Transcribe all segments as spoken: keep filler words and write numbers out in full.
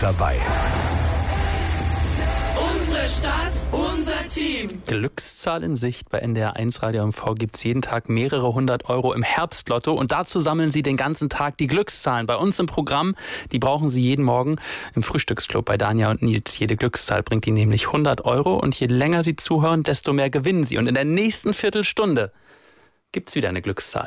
mit dabei. Unsere Stadt, unser Team. Glückszahl in Sicht. Bei N D R eins Radio M V gibt es jeden Tag mehrere hundert Euro im Herbstlotto. Und dazu sammeln Sie den ganzen Tag die Glückszahlen. Bei uns im Programm, die brauchen Sie jeden Morgen im Frühstücksclub bei Danja und Nils. Jede Glückszahl bringt Ihnen nämlich hundert Euro. Und je länger Sie zuhören, desto mehr gewinnen Sie. Und in der nächsten Viertelstunde gibt es wieder eine Glückszahl.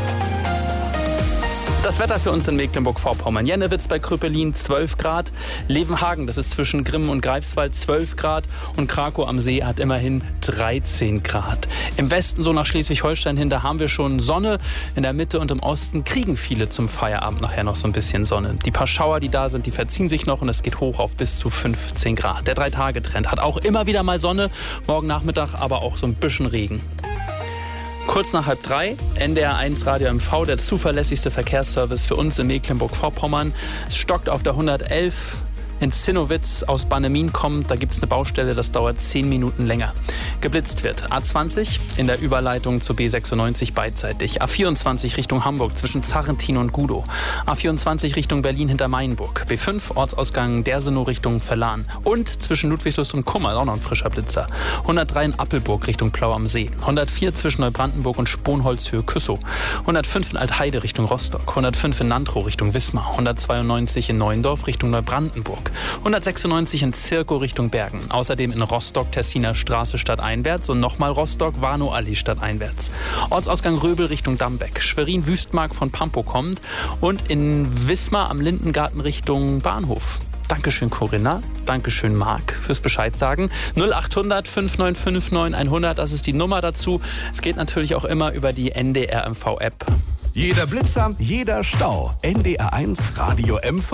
Das Wetter für uns in Mecklenburg-Vorpommern. Jennewitz bei Krüppelin zwölf Grad. Levenhagen, das ist zwischen Grimmen und Greifswald, zwölf Grad. Und Krakow am See hat immerhin dreizehn Grad. Im Westen, so nach Schleswig-Holstein hin, da haben wir schon Sonne. In der Mitte und im Osten kriegen viele zum Feierabend nachher noch so ein bisschen Sonne. Die paar Schauer, die da sind, die verziehen sich noch und es geht hoch auf bis zu fünfzehn Grad. Der Drei-Tage-Trend hat auch immer wieder mal Sonne. Morgen Nachmittag aber auch so ein bisschen Regen. Kurz nach halb drei, N D R eins Radio M V, der zuverlässigste Verkehrsservice für uns in Mecklenburg-Vorpommern. Es stockt auf der hundertelf. In Zinnowitz aus Bannemin kommt, da gibt es eine Baustelle, das dauert zehn Minuten länger. Geblitzt wird A zwanzig in der Überleitung zur B sechsundneunzig beidseitig. A vierundzwanzig Richtung Hamburg zwischen Zarrentin und Gudow. A vierundzwanzig Richtung Berlin hinter Mainburg. B fünf Ortsausgang Dersenow Richtung Verlan. Und zwischen Ludwigslust und Kummer auch noch ein frischer Blitzer. hundertdrei in Appelburg Richtung Plau am See. hundertvier zwischen Neubrandenburg und Sponholzhöhe Küssow. hundertfünf in Altheide Richtung Rostock. hundertfünf in Nantrow Richtung Wismar. hundertzweiundneunzig in Neuendorf Richtung Neubrandenburg. hundertsechsundneunzig in Zirkow Richtung Bergen. Außerdem in Rostock Tessiner Straße stadteinwärts und nochmal Rostock Warnow-Allee stadteinwärts. Ortsausgang Röbel Richtung Dambeck. Schwerin-Wüstmark von Pampo kommt und in Wismar am Lindengarten Richtung Bahnhof. Dankeschön Corinna, Dankeschön Marc fürs Bescheid sagen. null achthundert fünf neun fünf neun hundert, das ist die Nummer dazu. Es geht natürlich auch immer über die N D R M V App. Jeder Blitzer, jeder Stau. N D R eins Radio M V.